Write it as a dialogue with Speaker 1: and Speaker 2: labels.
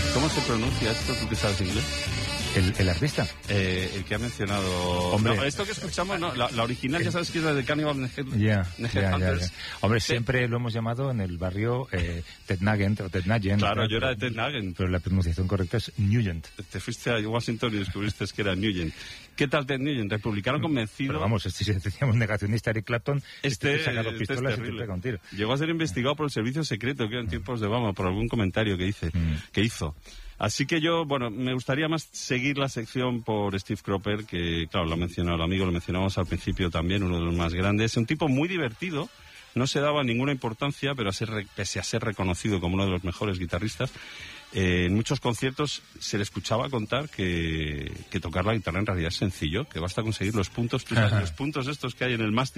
Speaker 1: ¿Cómo se pronuncia esto? ¿Tú que sabes inglés?
Speaker 2: ¿El artista?
Speaker 1: El que ha mencionado...
Speaker 2: Hombre.
Speaker 1: No, esto que escuchamos, no, la original ya sabes que es la de Cannibal Headhunters.
Speaker 2: Ya. Hombre, siempre lo hemos llamado en el barrio Ted Nugent o Ted Nugent.
Speaker 1: Claro, yo era de Ted Nugent.
Speaker 2: Pero la pronunciación correcta es Nugent.
Speaker 1: Te fuiste a Washington y descubriste que era Nugent. ¿Qué tal Ted Nugent? Republicano convencido.
Speaker 2: Pero vamos, si decíamos negacionista Eric Clapton, te saca dos pistolas y te pega un tiro.
Speaker 1: Llegó a ser investigado por el servicio secreto, que en tiempos de Obama, por algún comentario que hizo. Así que yo, bueno, me gustaría más seguir la sección por Steve Cropper, que, claro, lo ha mencionado el amigo, lo mencionamos al principio también, uno de los más grandes. Es un tipo muy divertido, no se daba ninguna importancia, pero pese a ser reconocido como uno de los mejores guitarristas, en muchos conciertos se le escuchaba contar que tocar la guitarra en realidad es sencillo, que basta conseguir los puntos, los puntos estos que hay en el mástil